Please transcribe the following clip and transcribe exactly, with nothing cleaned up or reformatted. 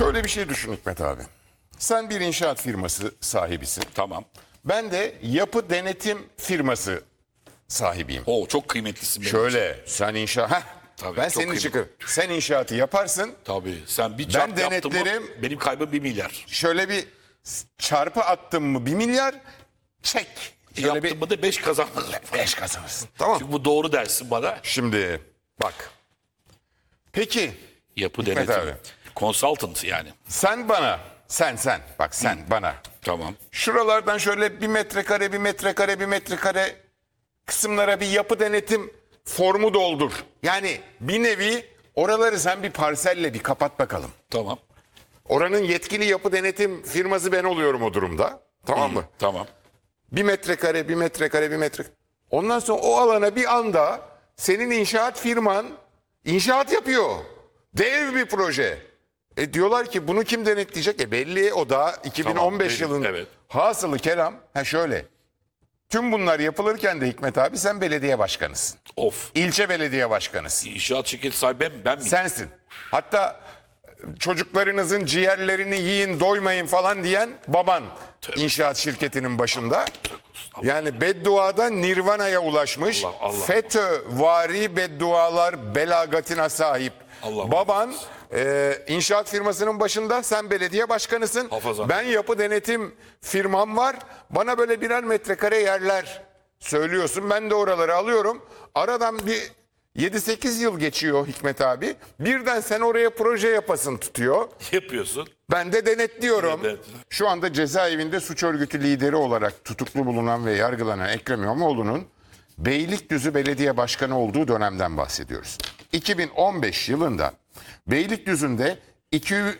Şöyle bir şey düşün Hikmet abi. Sen bir inşaat firması sahibisin. Tamam. Ben de yapı denetim firması sahibiyim. Oo, çok kıymetlisin benim için. Şöyle sen inşaat... Heh, Tabii, ben çok senin için... kıymetli. Sen inşaatı yaparsın. Tabii. Sen bir çarp yaptın mı denetlerim. benim kaybım bir milyar. Şöyle bir çarpı attım mı bir milyar çek. Şöyle Yaptın bir mı da beş kazandın. beş kazanırsın. Tamam. Çünkü bu doğru dersin bana. Şimdi bak. Peki Yapı Hikmet denetim. abi. Consultant yani. sen bana, sen sen bak sen bana. Tamam. Şuralardan şöyle bir metrekare, bir metrekare, bir metrekare kısımlara bir yapı denetim formu doldur. Yani bir nevi oraları sen bir parselle bir kapat bakalım. Tamam. Oranın yetkili yapı denetim firması ben oluyorum o durumda. Tamam mı? Tamam. Bir metrekare, bir metrekare, bir metrekare. Ondan sonra o alana bir anda senin inşaat firman inşaat yapıyor. Dev bir proje. E diyorlar ki bunu kim denetleyecek? E belli o da iki bin on beş Tamam, yılın evet. hasılı kelam. Ha şöyle. Tüm bunlar yapılırken de Hikmet abi sen belediye başkanısın. Of. İlçe belediye başkanısın. İnşaat şirketi sahibi ben, ben miyim? Sensin. Hatta çocuklarınızın ciğerlerini yiyin doymayın falan diyen baban inşaat şirketinin başında. Yani bedduadan Nirvana'ya ulaşmış. Allah, Allah. FETÖ-vari beddualar belagatine sahip. Allah Baban e, inşaat firmasının başında, sen belediye başkanısın. Hafazan. Ben yapı denetim firmam var. Bana böyle birer metrekare yerler söylüyorsun. Ben de oraları alıyorum. Aradan bir yedi sekiz yıl geçiyor Hikmet abi. Birden sen oraya proje yapasın tutuyor. Yapıyorsun. Ben de denetliyorum. Evet. Şu anda cezaevinde suç örgütü lideri olarak tutuklu bulunan ve yargılanan Ekrem İmamoğlu'nun Beylikdüzü Belediye Başkanı olduğu dönemden bahsediyoruz. iki bin on beş yılında Beylikdüzü'nde iki-